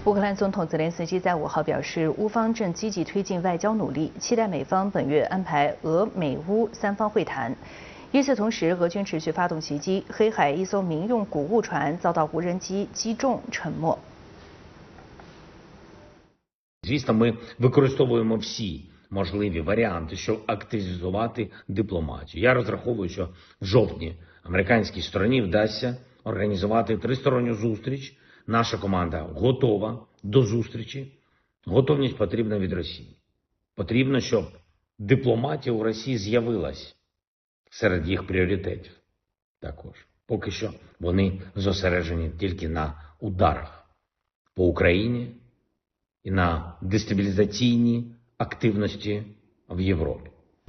乌克兰总统泽连斯基在5号表示，乌方正积极推进外交努力，期待美方本月安排俄美乌3方会谈。与此同时，俄军持续发动袭击，黑海一艘民用谷物船遭到无人机击中沉没。 Звісно, ми використовуємо всі можливі варіанти, щоб активізувати дипломатію. Я розраховую, що в жовтні американській стороні вдасться організувати тристоронню зустріч. Наша команда готова до зустрічі. Готовність потрібна від Росії. Потрібно, щоб дипломатія у Росії з'явилась серед їх пріоритетів. Також. Поки що вони зосереджені тільки на ударах по Україні і на дестабілізаційній активності в Європі.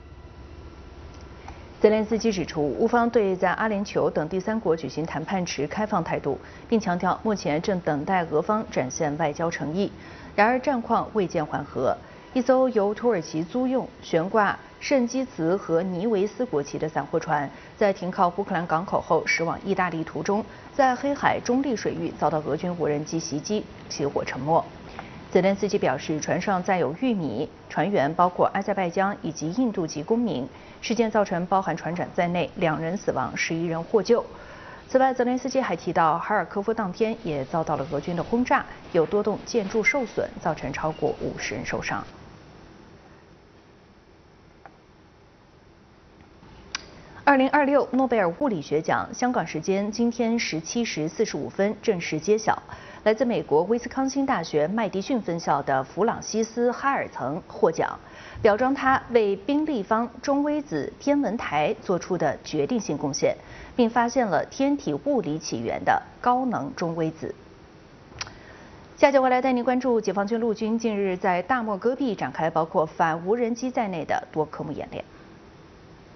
泽连斯基指出，乌方对在阿联酋等第三国举行谈判持开放态度，并强调目前正等待俄方展现外交诚意。然而战况未见缓和，一艘由土耳其租用、悬挂圣基茨和尼维斯国旗的散货船，在停靠乌克兰港口后驶往意大利途中，在黑海中立水域遭到俄军无人机袭击，起火沉没。泽连斯基表示，船上载有玉米，船员包括阿塞拜疆以及印度籍公民。事件造成包含船长在内2人死亡，11人获救。此外，泽连斯基还提到，哈尔科夫当天也遭到了俄军的轰炸，有多栋建筑受损，造成超过50人受伤。2026诺贝尔物理学奖，香港时间今天17时45分正式揭晓。来自美国威斯康星大学麦迪逊分校的弗朗西斯·哈尔曾获奖，表彰他为宾立方中微子天文台做出的决定性贡献，并发现了天体物理起源的高能中微子。下节回来带您关注解放军陆军近日在大漠戈壁展开包括反无人机在内的多科目演练。